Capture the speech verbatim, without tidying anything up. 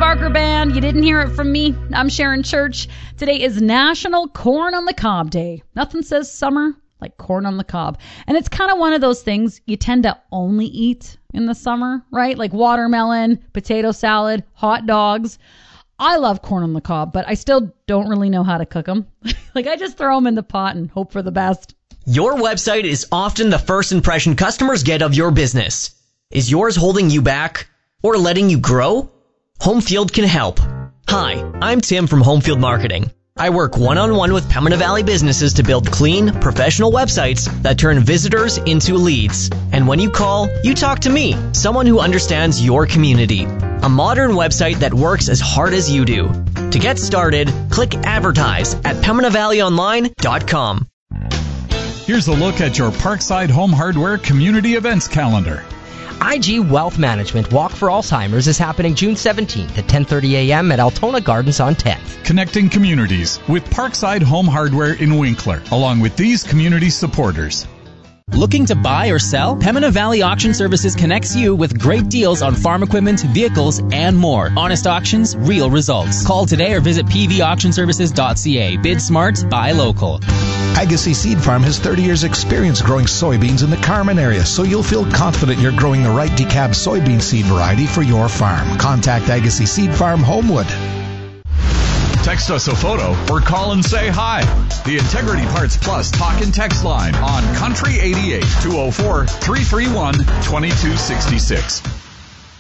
Barker Band. You didn't hear it from me. I'm Sharon Church. Today is National Corn on the Cob Day. Nothing says summer like corn on the cob. And it's kind of one of those things you tend to only eat in the summer, right? Like watermelon, potato salad, hot dogs. I love corn on the cob, but I still don't really know how to cook them. Like I just throw them in the pot and hope for the best. Your website is often the first impression customers get of your business. Is yours holding you back or letting you grow? Homefield can help. Hi, I'm Tim from Homefield Marketing. I work one-on-one with Pembina Valley businesses to build clean, professional websites that turn visitors into leads. And when you call, you talk to me, someone who understands your community. A modern website that works as hard as you do. To get started, click advertise at pembina valley online dot com. Here's a look at your Parkside Home Hardware community events calendar. I G Wealth Management Walk for Alzheimer's is happening June seventeenth at ten thirty a.m. at Altona Gardens on tenth. Connecting communities with Parkside Home Hardware in Winkler, along with these community supporters. Looking to buy or sell? Pembina Valley Auction Services connects you with great deals on farm equipment, vehicles, and more. Honest auctions, real results. Call today or visit p v auction services dot c a. Bid smart, buy local. Agassiz Seed Farm has thirty years experience growing soybeans in the Carmen area, so you'll feel confident you're growing the right decab soybean seed variety for your farm. Contact Agassiz Seed Farm, Homewood. Text us a photo or call and say hi. The Integrity Parts Plus talk and text line on Country eighty-eight, two oh four, three three one, two two six six.